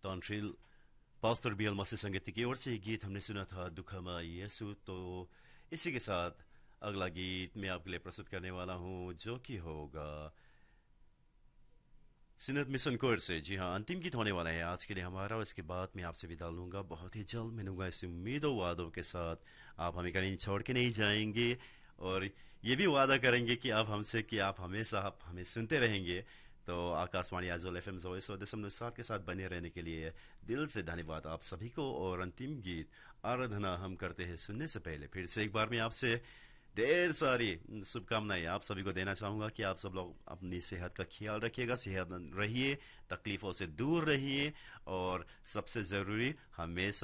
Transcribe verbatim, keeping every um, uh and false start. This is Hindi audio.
कॉन्ट्रिल पास्टर बी एल मसी संगीत की ओर से गीत हमने सुना था दुखमा यीशु। तो इसी के साथ अगला गीत मैं आपके लिए प्रस्तुत करने वाला हूं जो कि होगा सिनत मिशन कोर से। जी हाँ, अंतिम गीत होने वाला है आज के लिए हमारा, और इसके बाद मैं आपसे विदा लूंगा बहुत ही जल्द मिलूंगा इस उम्मीदों वादों के साथ। आप हमें कहीं छोड़ के नहीं जाएंगे और ये भी वादा करेंगे कि आप हमसे कि आप हमेशा आप हमें सुनते रहेंगे। तो आकाशवाणी आजोल एफ एम सौ दशमलव सात के साथ बने रहने के लिए दिल से धन्यवाद आप सभी को। और अंतिम गीत आराधना हम करते हैं सुनने से पहले फिर से एक बार मैं आपसे ढेर सारी शुभकामनाएं आप सभी को देना चाहूंगा कि आप सब लोग अपनी सेहत का ख्याल रखिएगा, सेहतमंद रहिए, तकलीफों से दूर रहिए और सबसे जरूरी हमेशा